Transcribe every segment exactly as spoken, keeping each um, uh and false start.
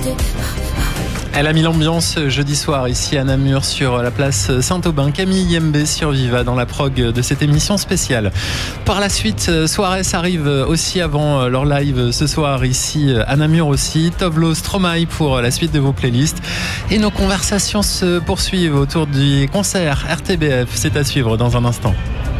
Elle a mis l'ambiance jeudi soir ici à Namur sur la place Saint-Aubin. Camille Yembe sur Viva dans la prog de cette émission spéciale. Par la suite, Suarez arrive aussi avant leur live ce soir ici à Namur aussi. Tovlo Stromae pour la suite de vos playlists. Et nos conversations se poursuivent autour du concert R T B F. C'est à suivre dans un instant.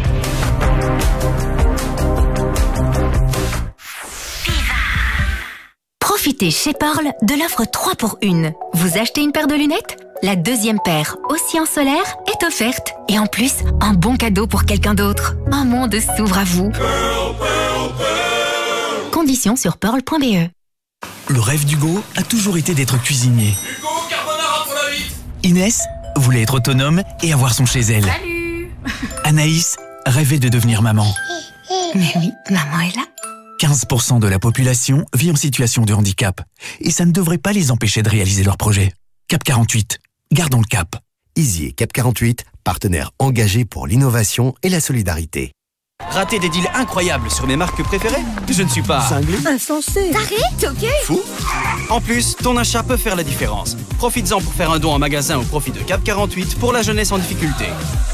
Profitez chez Pearl de l'offre trois pour une. Vous achetez une paire de lunettes ? La deuxième paire, aussi en solaire, est offerte. Et en plus, un bon cadeau pour quelqu'un d'autre. Un monde s'ouvre à vous. Pearl, Pearl, Pearl. Conditions sur pearl point b e. Le rêve d'Hugo a toujours été d'être cuisinier. Hugo, carbonara pour la vite. Inès voulait être autonome et avoir son chez elle. Salut. Anaïs rêvait de devenir maman. Mais oui, maman est là. quinze pour cent de la population vit en situation de handicap. Et ça ne devrait pas les empêcher de réaliser leurs projets. Cap quarante-huit, gardons le cap. Easy et Cap quarante-huit, partenaires engagés pour l'innovation et la solidarité. Rater des deals incroyables sur mes marques préférées ? Je ne suis pas... Cinglé ? Insensé. Taré, toqué. Fou ? En plus, ton achat peut faire la différence. Profites-en pour faire un don en magasin au profit de Cap quarante-huit pour la jeunesse en difficulté.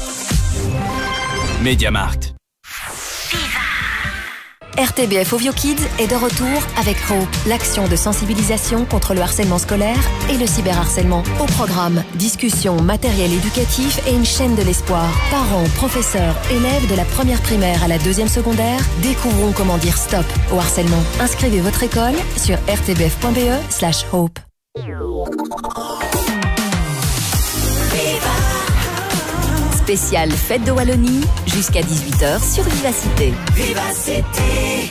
MediaMarkt. R T B F Ovio Kids est de retour avec Hope, l'action de sensibilisation contre le harcèlement scolaire et le cyberharcèlement. Au programme, discussions, matériel éducatif et une chaîne de l'espoir. Parents, professeurs, élèves de la première primaire à la deuxième secondaire découvrons comment dire stop au harcèlement. Inscrivez votre école sur r t b f point b e slash hope. Spécial Fête de Wallonie, jusqu'à dix-huit heures sur Vivacité. Vivacité.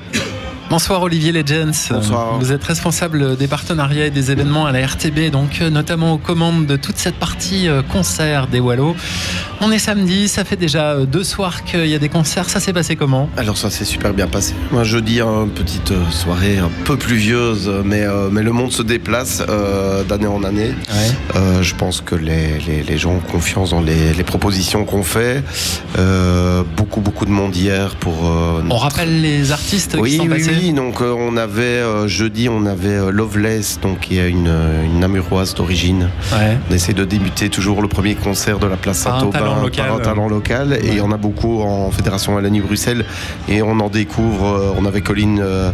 Bonsoir Olivier Legends. Bonsoir. Vous êtes responsable des partenariats et des événements à la R T B, donc notamment aux commandes de toute cette partie concert des Wallos. On est samedi, ça fait déjà deux soirs qu'il y a des concerts. Ça s'est passé comment ? Alors ça s'est super bien passé. Moi jeudi, une petite soirée un peu pluvieuse, mais, euh, mais le monde se déplace euh, d'année en année. Ouais. Euh, je pense que les, les, les gens ont confiance dans les, les propositions qu'on fait. Euh, beaucoup beaucoup de monde hier pour... Euh, on rappelle les artistes oui, qui sont oui, passés. Oui, donc euh, on avait euh, jeudi, on avait euh, Loveless, donc qui est une, une Namuroise d'origine. Ouais. On essaie de débuter toujours le premier concert de la place Saint-Aubin par un talent local, par un talent local ouais. Et il y en a beaucoup en Fédération Wallonie-Bruxelles et on en découvre. Euh, on avait Colline euh,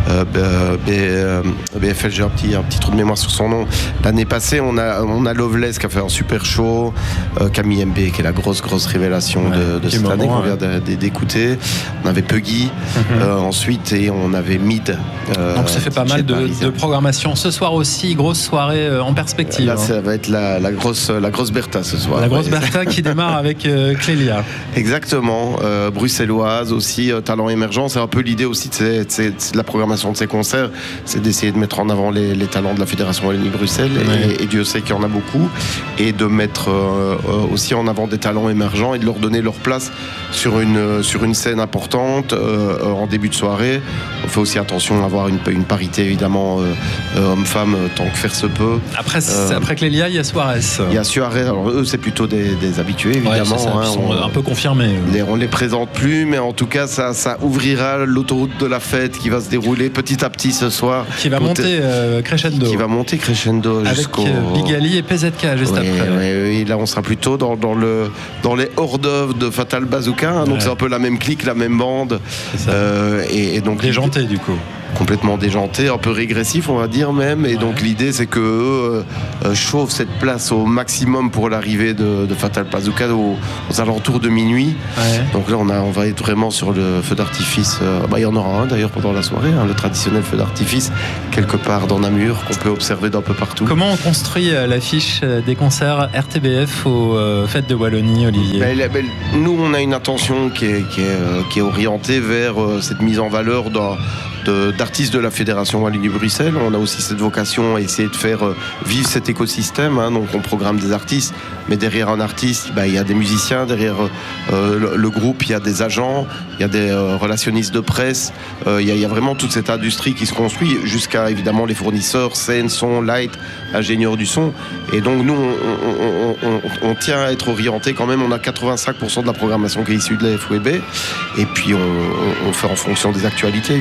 euh, B, euh, B F L, j'ai un petit, un petit trou de mémoire sur son nom. L'année passée, on a, on a Loveless qui a fait un super show, euh, Camille Yembe qui est la grosse grosse révélation ouais, de, de cette année qu'on vient ouais. d'écouter. On avait Puggy mm-hmm. euh, ensuite et on avait Mid. Euh, Donc ça fait pas mal de, de programmation. Ce soir aussi, grosse soirée euh, en perspective. Là, hein. ça va être la, la, grosse, la grosse Bertha ce soir. La grosse Bertha qui démarre avec euh, Clélia. Exactement. Euh, bruxelloise aussi, euh, talent émergent. C'est un peu l'idée aussi de, ces, de, ces, de la programmation de ces concerts, c'est d'essayer de mettre en avant les, les talents de la Fédération Wallonie-Bruxelles ouais. et, et Dieu sait qu'il y en a beaucoup, et de mettre euh, aussi en avant des talents émergents et de leur donner leur place sur une, sur une scène importante euh, en début de soirée. On fait aussi attention à avoir une, une parité évidemment euh, homme-femme tant que faire se peut. Après, euh, après Clélia, il y a Suarez. Il y a Suarez. Alors eux, c'est plutôt des, des habitués évidemment. Ouais, ça, hein, ils sont on, un peu confirmés. Les, on les présente plus, mais en tout cas, ça, ça ouvrira l'autoroute de la fête qui va se dérouler petit à petit ce soir. Qui va monter euh, crescendo. Qui va monter crescendo avec jusqu'au. Big Ali et P Z K juste oui, après. Oui, oui, là, on sera plutôt dans, dans, le, dans les hors-d'œuvre de Fatal Bazooka. Hein, donc ouais. C'est un peu la même clique, la même bande. Euh, et, et donc déjanté du coup. Complètement déjanté, un peu régressif on va dire même, et ouais. donc l'idée c'est que eux euh, chauffent cette place au maximum pour l'arrivée de, de Fatal Bazooka aux, aux alentours de minuit. Ouais. Donc là on, a, on va être vraiment sur le feu d'artifice, euh, bah, il y en aura un d'ailleurs pendant la soirée, hein, le traditionnel feu d'artifice quelque part dans Namur qu'on peut observer d'un peu partout. Comment on construit euh, l'affiche des concerts R T B F aux euh, Fêtes de Wallonie, Olivier ? bah, bah, Nous on a une attention qui est, qui est, euh, qui est orientée vers euh, cette mise en valeur dans De, d'artistes de la Fédération Wallonie-Bruxelles. On a aussi cette vocation à essayer de faire euh, vivre cet écosystème, hein. Donc on programme des artistes, mais derrière un artiste, bah, il y a des musiciens, derrière euh, le, le groupe, il y a des agents, il y a des euh, relationnistes de presse, euh, il, y a, il y a vraiment toute cette industrie qui se construit, jusqu'à évidemment les fournisseurs, scène, son, light, ingénieurs du son. Et donc nous, on, on, on, on tient à être orienté quand même. On a quatre-vingt-cinq pour cent de la programmation qui est issue de la F W B, et puis on, on, on fait en fonction des actualités, évidemment.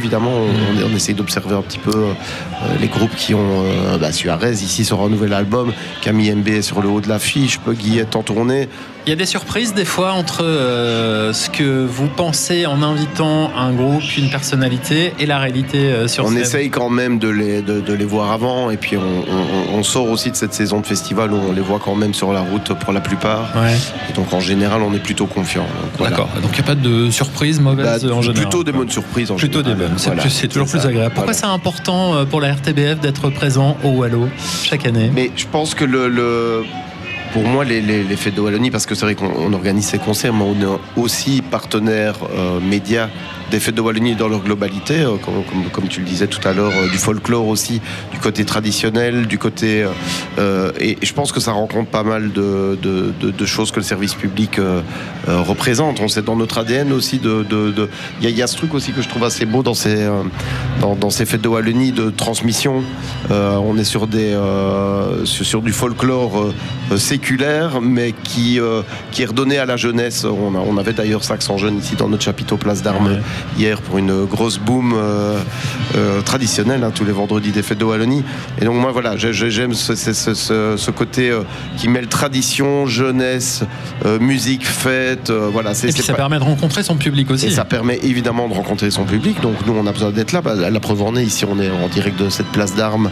on, on, on essaye d'observer un petit peu euh, les groupes qui ont euh, bah, Suarez ici sur un nouvel album, Camille M B est sur le haut de l'affiche, Puggy est en tournée. Il y a des surprises des fois entre euh, ce que vous pensez en invitant un groupe, une personnalité et la réalité euh, sur scène. On essaye quand même de les, de, de les voir avant et puis on, on, on sort aussi de cette saison de festival où on les voit quand même sur la route pour la plupart. Ouais. Et donc en général on est plutôt confiant. Voilà. D'accord, donc il n'y a pas de surprise mauvaise bah, en général. Plutôt des bonnes surprises en plutôt général. Plutôt des bonnes, c'est, voilà. plus, c'est toujours c'est plus ça. agréable. Pourquoi voilà. C'est important pour la R T B F d'être présent au Wallo chaque année? Mais je pense que le... le... Pour moi, les, les, les fêtes de Wallonie, parce que c'est vrai qu'on on organise ces concerts, mais on est aussi partenaire euh, média des fêtes de Wallonie dans leur globalité, euh, comme, comme, comme tu le disais tout à l'heure, euh, du folklore aussi, du côté traditionnel, du côté... Euh, et, et je pense que ça rencontre pas mal de, de, de, de choses que le service public euh, euh, représente. On sait dans notre A D N aussi, de, de, de, y, a, y a ce truc aussi que je trouve assez beau dans ces, euh, dans, dans ces fêtes de Wallonie de transmission. Euh, on est sur, des, euh, sur, sur du folklore euh, séculaire, mais qui, euh, qui est redonné à la jeunesse. On, a, on avait d'ailleurs Saxon Jeune ici dans notre chapiteau Place d'Armes ouais. hier pour une grosse boom euh, euh, traditionnelle, hein, tous les vendredis des fêtes de Wallonie. Et donc moi voilà, j'aime ce, ce, ce, ce côté euh, qui mêle tradition, jeunesse, euh, musique, fête. Euh, voilà, c'est, et puis c'est ça pas... permet de rencontrer son public aussi. Et ça permet évidemment de rencontrer son public. Donc nous on a besoin d'être là. Bah, la preuve en est, ici on est en direct de cette Place d'Armes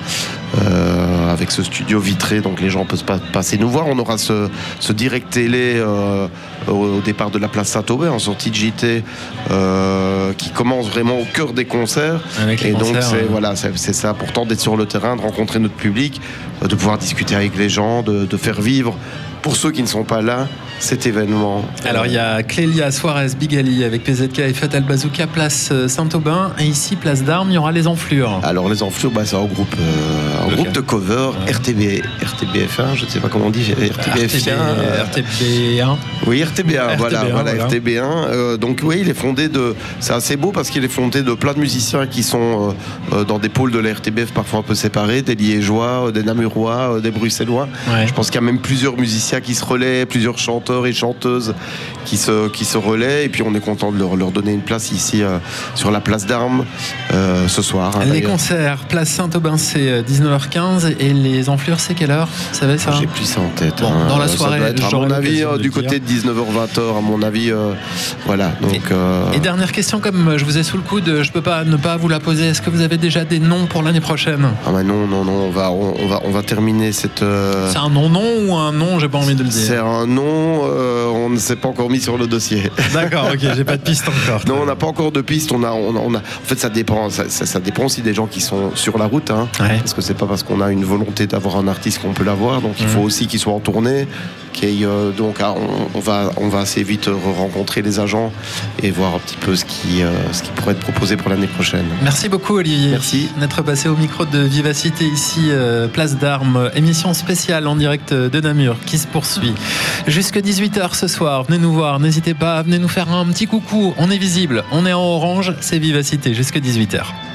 euh, avec ce studio vitré, donc les gens peuvent pas passer nous voir. On aura ce, ce direct télé euh, au départ de la place Saint-Aubin en sortie de J T euh, qui commence vraiment au cœur des concerts. Avec les et concerts, donc c'est, ouais. voilà, c'est, c'est ça, important d'être sur le terrain, de rencontrer notre public, de pouvoir discuter avec les gens, de, de faire vivre pour ceux qui ne sont pas là cet événement. Alors il y a Clélia Suarez Bigali avec P Z K et Fatal Bazooka, place Saint-Aubin, et ici place d'Armes il y aura les Enflures. Alors les Enflures, bah, c'est un groupe, euh, un okay. groupe de cover ouais. R T B, R T B F un, je ne sais pas comment on dit, R T B F un, euh, R T B un. Oui, R T B un, R T B un voilà, voilà, voilà. R T B un. Euh, donc oui, il est fondé de, c'est assez beau parce qu'il est fondé de plein de musiciens qui sont euh, dans des pôles de la R T B F parfois un peu séparés, des Liégeois, des Namurois, des Bruxellois. Ouais. Je pense qu'il y a même plusieurs musiciens qui se relaient, plusieurs chanteurs et chanteuses qui se, qui se relaient, et puis on est content de leur, leur donner une place ici euh, sur la place d'Armes euh, ce soir. Hein, les d'ailleurs. concerts, place Saint-Aubin c'est dix-neuf heures quinze et les Enflures c'est quelle heure? Vous savez ça? J'ai plus ça en tête. Bon, hein. Dans la soirée, être, à mon avis, euh, du côté de dix-neuf heures vingt à mon avis. Euh, voilà. Donc, et, euh... et dernière question, comme je vous ai sous le coude, je peux pas ne pas vous la poser. Est-ce que vous avez déjà des noms pour l'année prochaine? Ah bah non, non, non. On va, on, on va, on va terminer cette. Euh... C'est un non-non ou un nom? J'ai pas envie de le dire. C'est un nom. Euh, on ne s'est pas encore mis sur le dossier. D'accord, ok, j'ai pas de piste encore. Non, on n'a pas encore de piste. On a, on a, on a... En fait, ça dépend. Ça, ça, ça dépend aussi des gens qui sont sur la route. Hein, ouais. Parce que c'est pas parce qu'on a une volonté d'avoir un artiste qu'on peut l'avoir. Donc, il mmh. faut aussi qu'il soit en tournée. Qu'il, euh, donc, on, on, va, on va assez vite rencontrer les agents et voir un petit peu ce qui, euh, ce qui pourrait être proposé pour l'année prochaine. Merci beaucoup, Olivier. Merci d'être passé au micro de Vivacité ici, euh, place d'Armes. Émission spéciale en direct de Namur qui se poursuit jusqu'à dix-huit heures ce soir. Venez nous voir, n'hésitez pas, venez nous faire un petit coucou. On est visible, on est en orange, c'est Vivacité jusqu'à dix-huit heures.